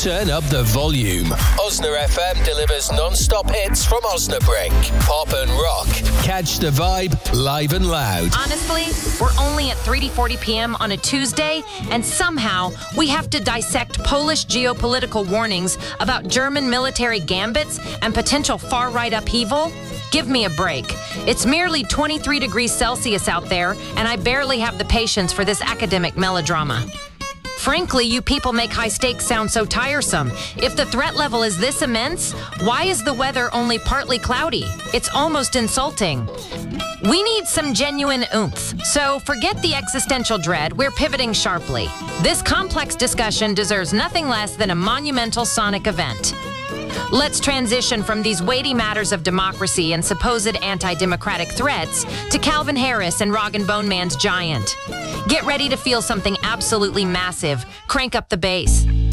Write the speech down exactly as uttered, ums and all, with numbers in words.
Turn up the volume. Osna F M delivers non-stop hits from Osnabrück. Pop and rock. Catch the vibe live and loud. Honestly, we're only at three forty p.m. on a Tuesday, and somehow we have to dissect Polish geopolitical warnings about German military gambits and potential far-right upheaval? Give me a break. It's merely twenty-three degrees Celsius out there, and I barely have the patience for this academic melodrama. Frankly, you people make high stakes sound so tiresome. If the threat level is this immense, why is the weather only partly cloudy? It's almost insulting. We need some genuine oomph. So forget the existential dread. We're pivoting sharply. This complex discussion deserves nothing less than a monumental sonic event. Let's transition from these weighty matters of democracy and supposed anti-democratic threats to Calvin Harris and Rag and Bone Man's Giant. Get ready to feel something absolutely massive. Crank up the bass.